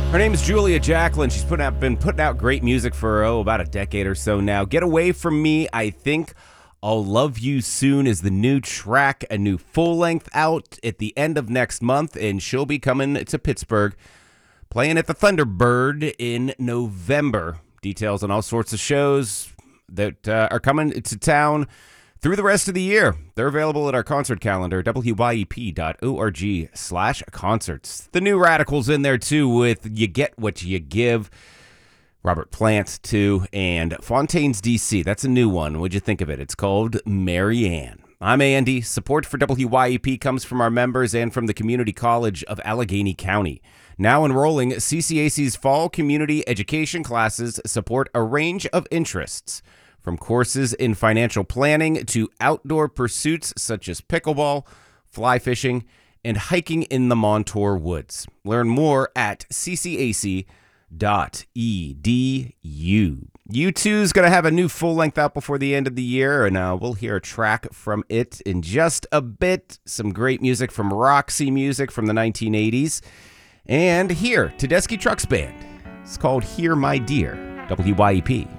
Her name is Julia Jacqueline. She's been putting out great music for, about a decade or so now. Get Away From Me, I think I'll Love You Soon is the new track, a new full-length out at the end of next month, and she'll be coming to Pittsburgh, playing at the Thunderbird in November. Details on all sorts of shows that are coming to town through the rest of the year. They're available at our concert calendar, wyep.org/concerts. The new Radicals in there, too, with You Get What You Give. Robert Plant, too, and Fontaines DC. That's a new one. What'd you think of it? It's called Marianne. I'm Andy. Support for WYEP comes from our members and from the Community College of Allegheny County. Now enrolling, CCAC's fall community education classes support a range of interests, from courses in financial planning to outdoor pursuits such as pickleball, fly fishing, and hiking in the Montour Woods. Learn more at ccac.edu. U2's going to have a new full-length out before the end of the year, and we'll hear a track from it in just a bit. Some great music from Roxy Music from the 1980s. And here, Tedeschi Trucks Band. It's called Here My Dear, WYEP.